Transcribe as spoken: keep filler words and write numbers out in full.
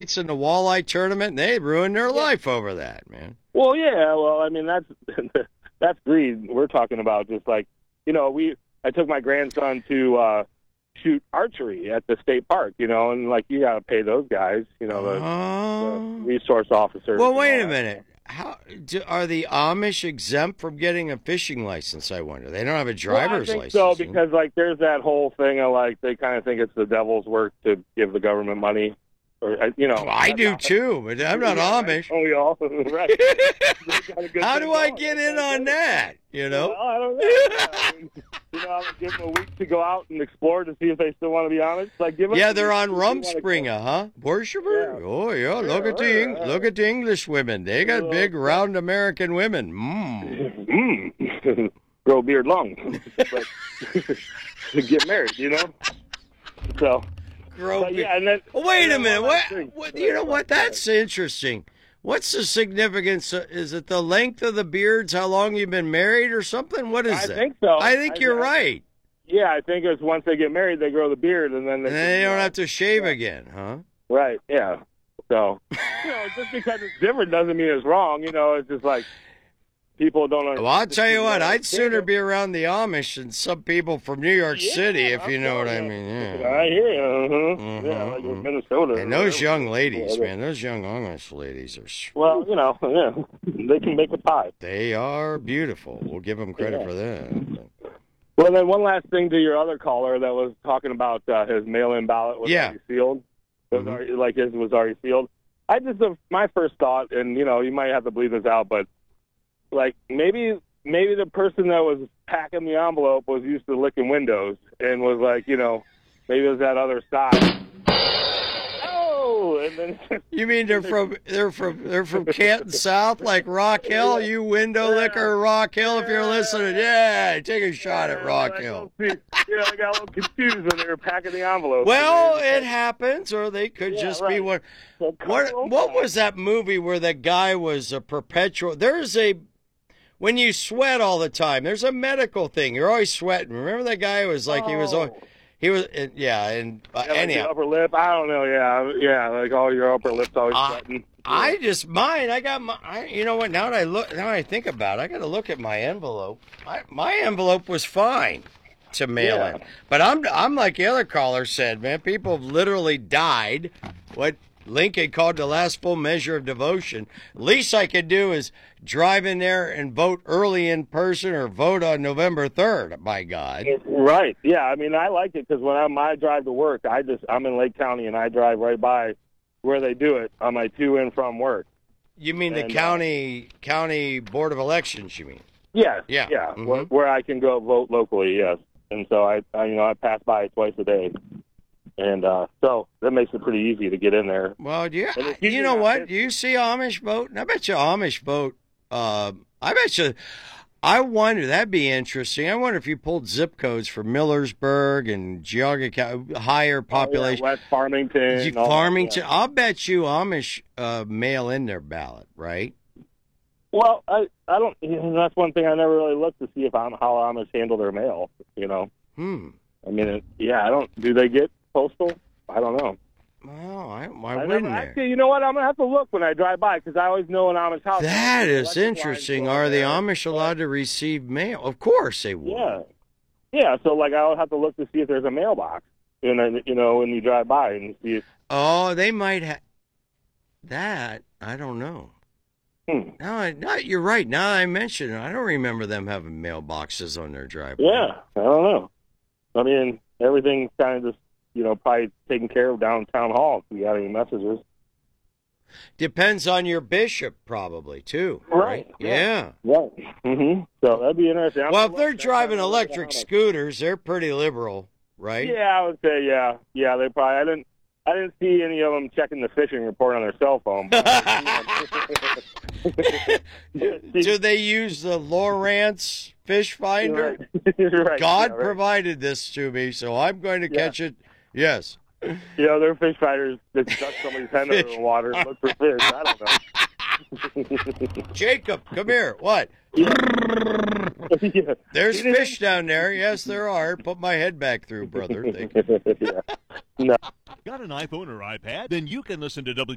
fights in the walleye tournament, and they ruined their Yeah. life over that, man. Well, yeah. Well, I mean, that's that's greed. We're talking about just like, you know, we. I took my grandson to uh, shoot archery at the state park, you know, and like you got to pay those guys, you know, the, Oh. the resource officers. Well, and wait all a that. minute. How do, are the Amish exempt from getting a fishing license? I wonder. They don't have a driver's well, I think license. so do they? because like there's that whole thing of like they kind of think it's the devil's work to give the government money, or uh, you know. Well, I that's do not- too, but I'm not Yeah, Amish. Oh, we all right. They got a good How thing do I going. get That's in on good. that? You know? Well, I don't know. Yeah, I mean, you know, I would give them a week to go out and explore to see if they still want to be honest. Like, give them Yeah, a they're week on if they wanna Rumspringa, huh? Worshiper? Yeah. Oh, yeah. Look Yeah, at the Eng- yeah. look at the English women. They got Yeah. big, round American women. go. Mm. Mm. Grow a beard long, but get married, you know. So, Grow but big- yeah, and then Oh, wait and a then minute. one What, last thing. what? You know what? That's interesting. What's the significance? Is it the length of the beards? How long you've been married, or something? What is I that? think so. I think I- you're I- right. Yeah, I think it's once they get married, they grow the beard, and then they, And then they can, don't uh, have to shave yeah. again, huh? Right. Yeah. So, you know, just because it's different doesn't mean it's wrong. You know, it's just like people don't. Well, I'll tell you what. I'd understand sooner it. be around the Amish than some people from New York Yeah, City, if I'm you know what I telling mean. you. Yeah. I hear you. Uh-huh. Mhm, Yeah, like in mhm. Minnesota. And or those whatever. young ladies, Yeah, man, those young Amish ladies are, s- Well, you know, yeah, they can make a pie. they are beautiful. We'll give them credit Yeah. for that. Well, then one last thing to your other caller that was talking about uh, his mail-in ballot was Yeah. already sealed. Was Mhm. already, like his was already sealed. I just, uh, my first thought, and you know, you might have to bleed this out, but like maybe, maybe the person that was packing the envelope was used to licking windows and was like, you know, maybe it was that other side. Oh, and then You mean they're from they're from they're from Canton South, like Rock Hill? You window licker, Rock Hill. If you're listening, yeah, take a shot at Rock I Hill. don't see- Yeah, I got a little confused when they were packing the envelope. Well, it happens, or they could Yeah, just be right. one. So cover What open. what was that movie where the guy was a perpetual? There's a when you sweat all the time. There's a medical thing. You're always sweating. Remember that guy was like he was al- Oh. he was uh, yeah. And uh, Yeah, like anyhow, the upper lip. I don't know. Yeah, yeah, like all your upper lips always Uh, sweating. I just mine. I got my. I, you know what? Now that I look, now that I think about it, I got to look at my envelope. I, my envelope was fine to mail Yeah. in, but I'm I'm like the other caller said, man. People have literally died. What Lincoln called the last full measure of devotion. Least I could do is drive in there and vote early in person or vote on November third. By God. Right. Yeah. I mean, I like it because when I'm I drive to work, I just I'm in Lake County and I drive right by where they do it on my to and from work. You mean the And, uh, county county board of elections? You mean? Yes. Yeah. Yeah. Mhm. Where, where I can go vote locally. Yes. And so I, I you know I pass by it twice a day, and uh, so that makes it pretty easy to get in there. Well, yeah, And it's you usually know not- what? Do you see Amish vote? I bet you Amish vote. Uh, I bet you. I wonder, that'd be interesting. I wonder if you pulled zip codes for Millersburg and Geauga County, higher population. Oh, yeah, West Farmington. You- all that, Farmington. yeah. I'll bet you Amish uh, mail in their ballot, right? Well, I I don't. You know, that's one thing I never really looked to see if I'm how Amish handle their mail. You know. Hmm. I mean, it, yeah, I don't. Do they get postal? I don't know. Well, I, why I wouldn't never, they? actually, you know what? I'm gonna have to look when I drive by because I always know an Amish house. That The is electric lines interesting. go Are the there. Amish allowed to receive mail? Of course they would. Yeah, yeah. So like, I would have to look to see if there's a mailbox. And then you know when you drive by and see it. Oh, they might have that. I don't know. Hmm. No, I, no, you're right. Now I mention it, I don't remember them having mailboxes on their driveway. Yeah, I don't know. I mean, everything's kind of just you know probably taken care of downtown hall. If you got any messages, Depends on your bishop, probably too. Right, Yeah. right? Mm-hmm. So that'd be interesting. I'm Well, gonna if they're look next driving time I look at electric Amish. scooters, they're pretty liberal, right? Yeah, I would say yeah, yeah. They probably. I didn't. I didn't see any of them checking the fishing report on their cell phone. But Do they use the Lowrance fish finder? Right. Right. God yeah, right. provided this to me, so I'm going to Yeah. catch it. Yes. You know, their fish fighters just duck somebody's head under Fish the water and look for fish. I don't know. Jacob, come here. What? Yeah. There's He didn't- fish down there. Yes, there are. Put my head back through, brother. Thank you. yeah. No. Got an iPhone or iPad? Then you can listen to W.